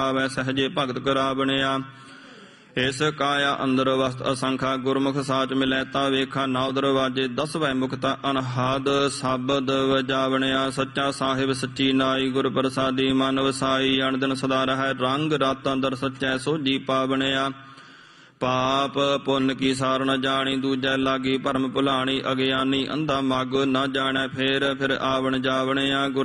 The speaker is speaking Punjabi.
ਆਵੈ ਸਹਜੇ ਭਗਤ ਕਰਾਵਣਿਆ। ਇਸ ਕਾਇਆ ਅੰਦਰ ਵਸਤ ਅਸੰਖਾ ਗੁਰਮੁਖ ਸਾਚ ਮਿਲੈ ਤਾ ਵੇਖਾ। ਨੌ ਦਰਵਾਜੇ 10ਵੇਂ ਮੁਕਤਾ ਅਨਹਾਦ ਸ਼ਬਦ ਵਜਾਵਣਿਆ। ਸੱਚਾ ਸਾਹਿਬ ਸੱਚੀ ਨਾਈ ਗੁਰ ਪ੍ਰਸਾਦੀ ਮਨ ਵਸਾਈ। ਅਣ ਦਿਨ ਸਦਾ ਰਹੈ ਰੰਗ ਰਾਤਾਂ ਦਰ ਸੱਚੈ ਸੋਝੀ ਪਾਵਣਿਆ। ਪਾਪ ਪੁੰਨ ਕੀ ਸਾਰ ਨ ਜਾਣੀ ਦੂਜੈ ਲਾਗੀ ਭਰਮ ਭੁਲਾਣੀ। ਅਗਿਆਨੀ ਅੰਧਾ ਮਗ ਨ ਜਾਣੈ ਫੇਰ ਆਵਣ ਜਾਵਣਿਆ।